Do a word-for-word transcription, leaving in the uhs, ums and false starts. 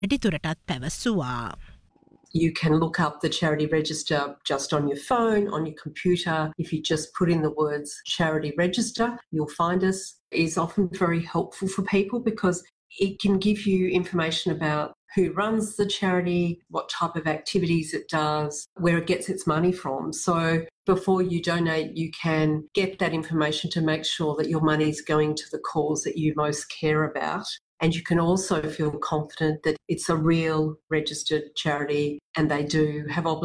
වැඩිතුරටත් පැවසුවා. You can look up the charity register just on your phone, on your computer. If you just put in the words charity register, you'll find us. It's often very helpful for people because it can give you information about who runs the charity, what type of activities it does, where it gets its money from. So before you donate, you can get that information to make sure that your money is going to the cause that you most care about. And you can also feel confident that it's a real registered charity and they do have obligations